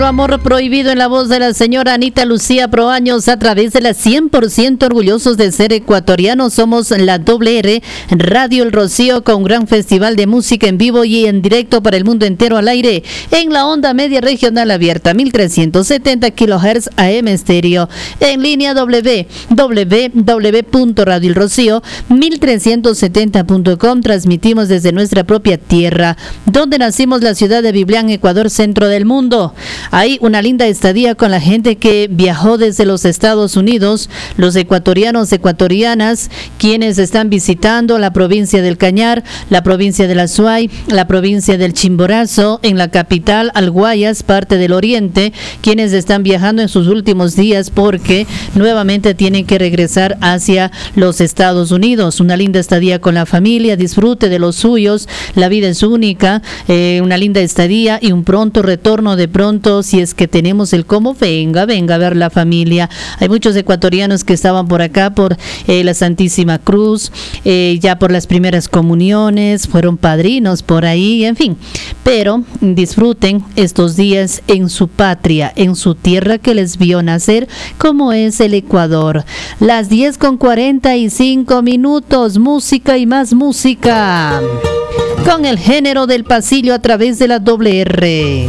Amor prohibido en la voz de la señora Anita Lucía Proaños a través de la 100% orgullosos de ser ecuatorianos. Somos la WR Radio El Rocío con un gran festival de música en vivo y en directo para el mundo entero al aire en la onda media regional abierta 1370 kHz AM estéreo, en línea www.radioelrocío1370.com. Transmitimos desde nuestra propia tierra, donde nacimos, la ciudad de Biblián, Ecuador, centro del mundo. Hay una linda estadía con la gente que viajó desde los Estados Unidos, los ecuatorianos, ecuatorianas, quienes están visitando la provincia del Cañar, la provincia del Azuay, la provincia del Chimborazo, en la capital, al Guayas, parte del oriente, quienes están viajando en sus últimos días porque nuevamente tienen que regresar hacia los Estados Unidos. Una linda estadía con la familia, disfrute de los suyos, la vida es única, una linda estadía y un pronto retorno. De pronto, si es que tenemos el cómo, venga a ver la familia. Hay muchos ecuatorianos que estaban por acá por la Santísima Cruz, ya por las primeras comuniones, fueron padrinos por ahí, en fin. Pero disfruten estos días en su patria, en su tierra que les vio nacer, como es el Ecuador. Las 10:45, música y más música, con el género del pasillo a través de la WR.